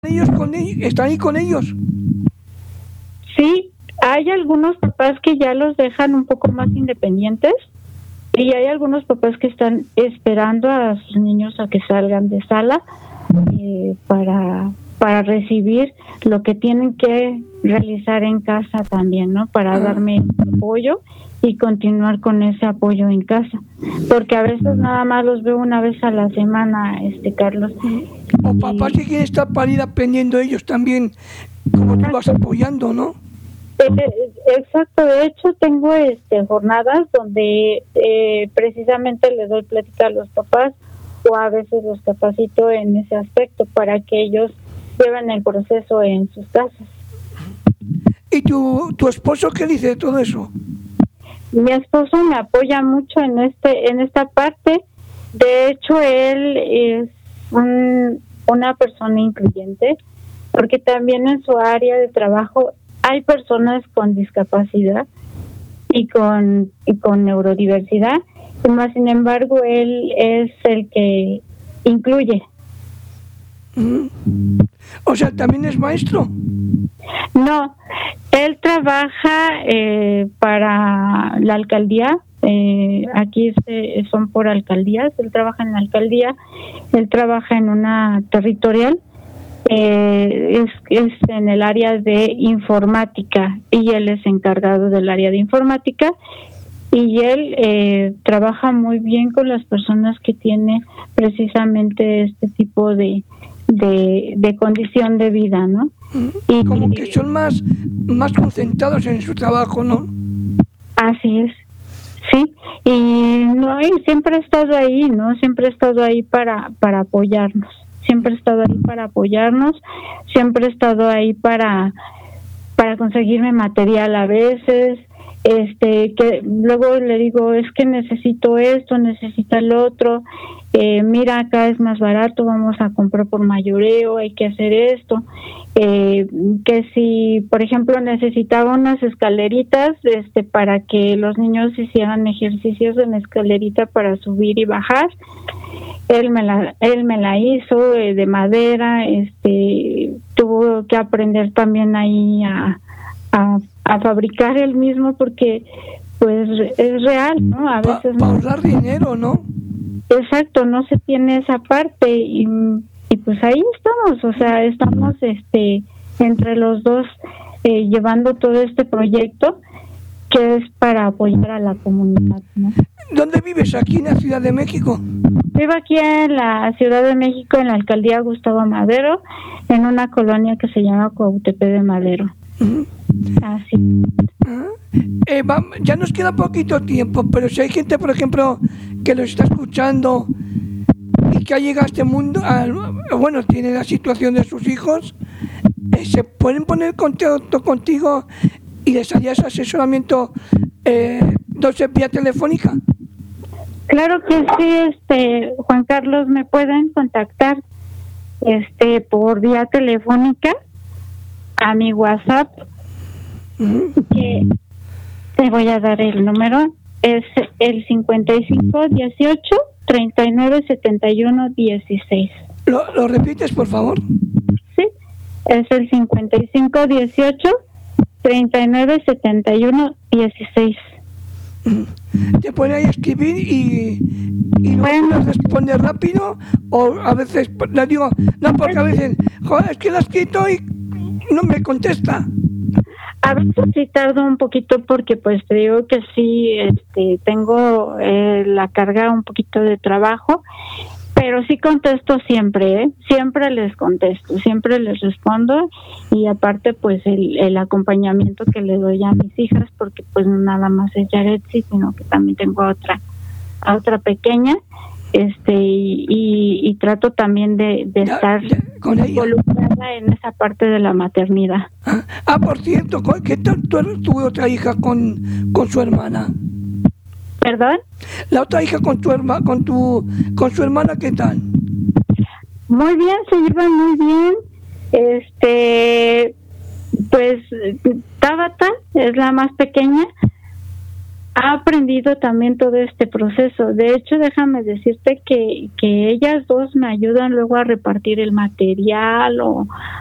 ¿Están ahí con ellos? Sí, hay algunos papás que ya los dejan un poco más independientes y hay algunos papás que están esperando a sus niños a que salgan de sala para recibir lo que tienen que realizar en casa también, ¿no? Para darme apoyo y continuar con ese apoyo en casa, porque a veces nada más los veo una vez a la semana, Carlos. O papás que quieren estar para ir aprendiendo ellos también, como tú vas apoyando, ¿no? Exacto, de hecho tengo jornadas donde precisamente les doy plática a los papás o a veces los capacito en ese aspecto para que ellos lleven el proceso en sus casas. ¿Y tu esposo qué dice de todo eso? Mi esposo me apoya mucho en esta parte. De hecho, él es una persona incluyente, porque también en su área de trabajo hay personas con discapacidad y con neurodiversidad, y más sin embargo él es el que incluye. O sea, ¿también es maestro? No, él trabaja para la alcaldía. Aquí son por alcaldías. Él trabaja en la alcaldía, él trabaja en una territorial, es en el área de informática, y él es encargado del área de informática, y él trabaja muy bien con las personas que tienen precisamente este tipo de condición de vida, ¿no? Y como que son más concentrados en su trabajo, ¿no? Así es, sí, y no, y siempre he estado ahí, ¿no? Siempre he estado ahí para apoyarnos, siempre he estado ahí para apoyarnos, siempre he estado ahí para conseguirme material a veces, que luego le digo, es que necesito esto, necesito el otro, mira, acá es más barato, vamos a comprar por mayoreo, hay que hacer esto, que si, por ejemplo, necesitaba unas escaleritas, para que los niños hicieran ejercicios en escalerita para subir y bajar, él me la hizo de madera, tuvo que aprender también ahí a fabricar él mismo, porque pues es real, ¿no? A veces para ahorrar dinero, ¿no? Exacto, no se tiene esa parte, y pues ahí estamos, o sea, estamos entre los dos llevando todo este proyecto que es para apoyar a la comunidad, ¿no? ¿Dónde vives? ¿Aquí en la Ciudad de México? Vivo aquí en la Ciudad de México, en la alcaldía Gustavo Madero, en una colonia que se llama Cuautepec de Madero. Así. Ya nos queda poquito tiempo, pero si hay gente, por ejemplo, que lo está escuchando y que ha llegado a este mundo, tiene la situación de sus hijos, ¿se pueden poner en contacto contigo y les harías asesoramiento vía telefónica? Claro que sí, Juan Carlos, me pueden contactar por vía telefónica a mi WhatsApp, que te voy a dar el número, es el 5518 3971 16. ¿Lo repites, por favor? Sí, es el 5518 3971 16. Te pueden ahí escribir y no responde rápido, o a veces le digo, no, porque a veces, joder, es que lo he escrito y no me contesta. A veces sí tardo un poquito, porque pues te digo que sí, tengo la carga un poquito de trabajo, pero sí contesto siempre, siempre les contesto, siempre les respondo, y aparte pues el acompañamiento que le doy a mis hijas, porque pues no nada más es Yaretsi, sino que también tengo a otra pequeña, y trato también de estar involucrada en esa parte de la maternidad. Por cierto, ¿qué tal tu otra hija con su hermana? ¿Perdón? La otra hija con su hermana, ¿qué tal? Muy bien, se llevan muy bien. Pues Tabata es la más pequeña, ha aprendido también todo este proceso. De hecho, déjame decirte que ellas dos me ayudan luego a repartir el material o